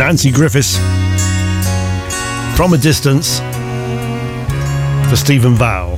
Nancy Griffiths, From a Distance, for Stephen Val.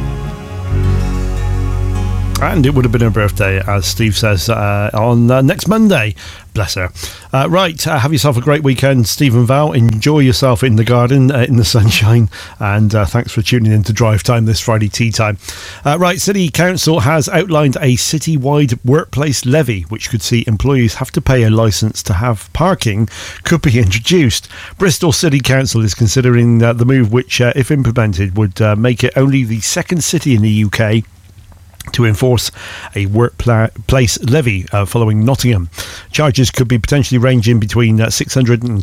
And it would have been her birthday, as Steve says, on next Monday. Bless her. Right, have yourself a great weekend, Stephen Val. Enjoy yourself in the garden, in the sunshine. And thanks for tuning in to Drive Time this Friday tea time. Right, City Council has outlined a citywide workplace levy, which could see employees have to pay a licence to have parking could be introduced. Bristol City Council is considering the move, which, if implemented, would make it only the second city in the UK to enforce a workplace levy following Nottingham. Charges could be potentially ranging between £600 and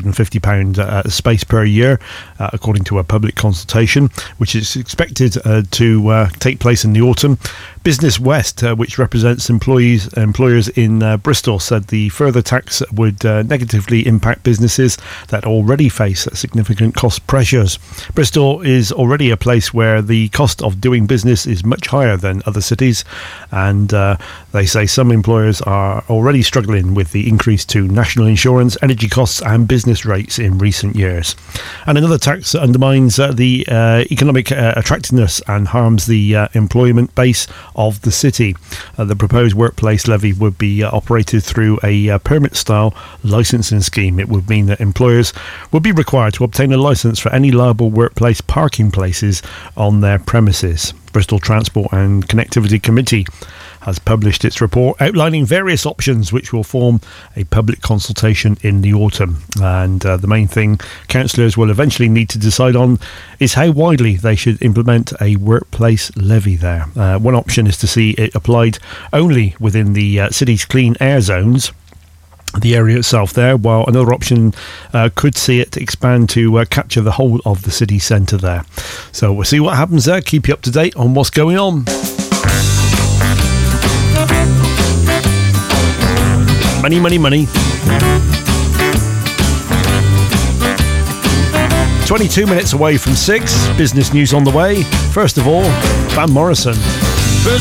£1,250 space per year, according to a public consultation, which is expected to take place in the autumn. Business West, which represents employers in Bristol, said the further tax would negatively impact businesses that already face significant cost pressures. Bristol is already a place where the cost of doing business is much higher than other cities, and they say some employers are already struggling with the increase to national insurance, energy costs and business rates in recent years. And another tax that undermines the economic attractiveness and harms the employment base of the city. The proposed workplace levy would be operated through a permit-style licensing scheme. It would mean that employers would be required to obtain a licence for any liable workplace parking places on their premises. Bristol Transport and Connectivity Committee has published its report outlining various options which will form a public consultation in the autumn. And the main thing councillors will eventually need to decide on is how widely they should implement a workplace levy there. One option is to see it applied only within the city's clean air zones, the area itself there, while another option could see it expand to capture the whole of the city centre there. So we'll see what happens there. Keep you up to date on what's going on. Money, money, money. 22 minutes away from 6. Business news on the way. First of all, Van Morrison.